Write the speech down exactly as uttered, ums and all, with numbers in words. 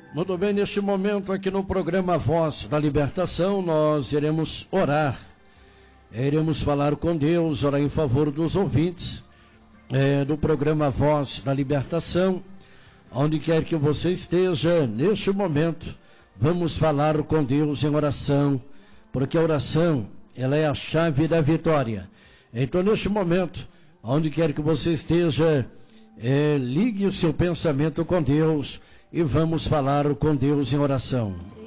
Muito bem, neste momento aqui no programa Voz da Libertação, nós iremos orar, iremos falar com Deus, orar em favor dos ouvintes é, do programa Voz da Libertação. Onde quer que você esteja, neste momento, vamos falar com Deus em oração, porque a oração, ela é a chave da vitória. Então, neste momento, onde quer que você esteja, é, ligue o seu pensamento com Deus e vamos falar com Deus em oração.